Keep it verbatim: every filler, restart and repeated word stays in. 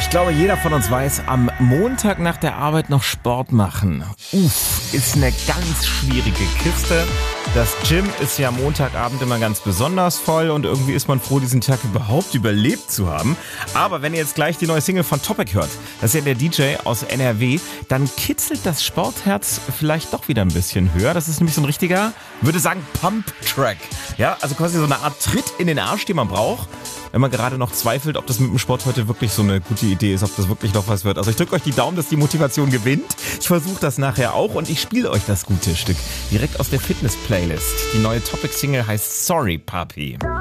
Ich glaube, jeder von uns weiß, am Montag nach der Arbeit noch Sport machen. Uff, ist eine ganz schwierige Kiste. Das Gym ist ja Montagabend immer ganz besonders voll und irgendwie ist man froh, diesen Tag überhaupt überlebt zu haben. Aber wenn ihr jetzt gleich die neue Single von Topic hört, das ist ja der D J aus N R W, dann kitzelt das Sportherz vielleicht doch wieder ein bisschen höher. Das ist nämlich so ein richtiger, würde sagen, Pump-Track. Ja, also quasi so eine Art Tritt in den Arsch, den man braucht, wenn man gerade noch zweifelt, ob das mit dem Sport heute wirklich so eine gute Idee ist, ob das wirklich noch was wird. Also ich drücke euch die Daumen, dass die Motivation gewinnt. Ich versuche das nachher auch und ich spiele euch das gute Stück direkt aus der Fitness-Playlist. Die neue Topic-Single heißt Sorry, Papi.